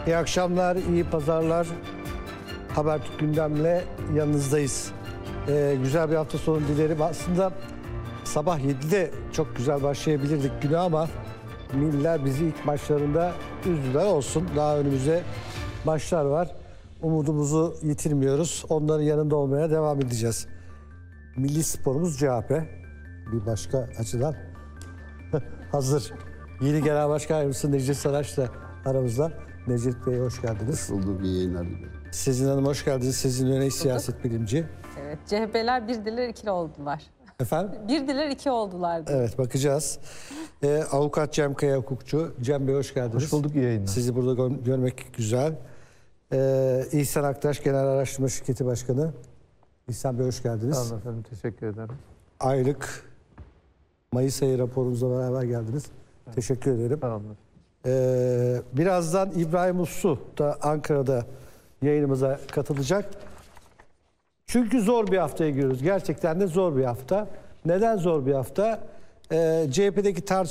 İyi akşamlar, iyi pazarlar. Habertürk gündemle yanınızdayız. Güzel bir hafta sonu dilerim. Aslında sabah 7'de çok güzel başlayabilirdik güne ama Milliler bizi ilk maçlarında üzdüler, olsun. Daha önümüzde maçlar var. Umudumuzu yitirmiyoruz. Onların yanında olmaya devam edeceğiz. Milli sporumuz CHP. Bir başka açıdan hazır. Yeni Genel Başkan Yardımcısı Necdet Saraç da aramızda. Necdet Bey hoş geldiniz. Hoş bulduk, iyi yayınlar dilerim. Sezin Hanım hoş geldiniz. Sezin Öney siyaset bilimci. Evet, CHP'ler bir diler ikili oldular. Efendim? Bir diler iki oldular. Evet, bakacağız. Avukat Cem Kaya hukukçu. Cem Bey hoş geldiniz. Hoş bulduk, iyi yayınlar. Sizi burada görmek güzel. İhsan Aktaş Genel Araştırma Şirketi Başkanı. İhsan Bey hoş geldiniz. Sağ olun efendim, teşekkür ederim. Aylık Mayıs ayı raporunuzla beraber geldiniz. Evet. Teşekkür ederim. Sağ olun. Birazdan İbrahim Uslu da Ankara'da yayınımıza katılacak. Çünkü zor bir haftaya giriyoruz. Gerçekten de zor bir hafta. Neden zor bir hafta? CHP'deki tartışma